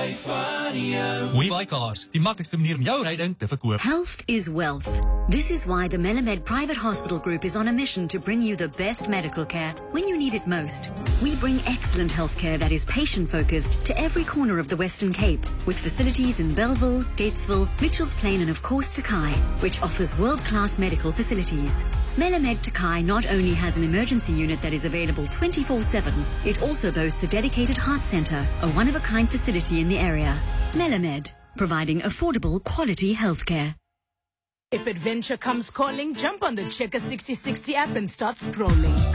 Hoorie baie kaars, die maklikste manier om jou ryding te verkoop. Health is wealth. This is why the Melamed Private Hospital Group is on a mission to bring you the best medical care when you need it most. We bring excellent healthcare that is patient-focused to every corner of the Western Cape, with facilities in Belleville, Gatesville, Mitchells Plain and of course Takai, which offers world-class medical facilities. Melamed Takai not only has an emergency unit that is available 24/7, it also boasts a dedicated heart centre, a one-of-a-kind facility in the area. Melamed, providing affordable quality healthcare. If adventure comes calling, jump on the Checker 6060 app and start scrolling.